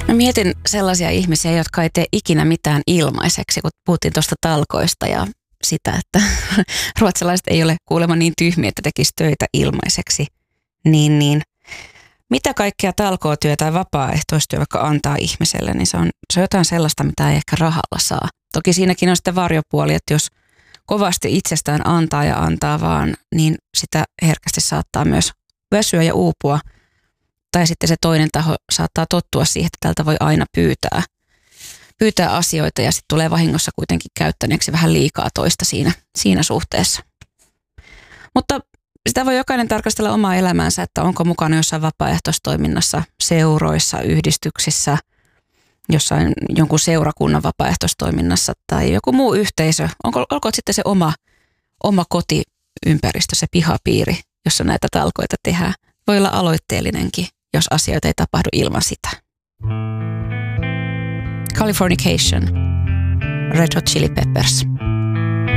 Mä mietin sellaisia ihmisiä, jotka ei tee ikinä mitään ilmaiseksi, kun puhuttiin tuosta talkoista ja sitä, että ruotsalaiset ei ole kuulemma niin tyhmiä, että tekisi töitä ilmaiseksi. Niin. Mitä kaikkea talkootyö tai vapaaehtoistyö vaikka antaa ihmiselle, niin se on jotain sellaista, mitä ei ehkä rahalla saa. Toki siinäkin on sitten varjopuoli, että jos kovasti itsestään antaa ja antaa vaan, niin sitä herkästi saattaa myös väsyä ja uupua. Tai sitten se toinen taho saattaa tottua siihen, että tältä voi aina pyytää asioita ja sitten tulee vahingossa kuitenkin käyttäneeksi vähän liikaa toista siinä suhteessa. Mutta sitä voi jokainen tarkastella omaa elämäänsä, että onko mukana jossain vapaaehtoistoiminnassa, seuroissa, yhdistyksissä, jossain jonkun seurakunnan vapaaehtoistoiminnassa tai joku muu yhteisö. Olkoon sitten se oma kotiympäristö, se pihapiiri, jossa näitä talkoita tehdään. Voi olla aloitteellinenkin, jos asioita ei tapahdu ilman sitä. Californication, Red Hot Chili Peppers.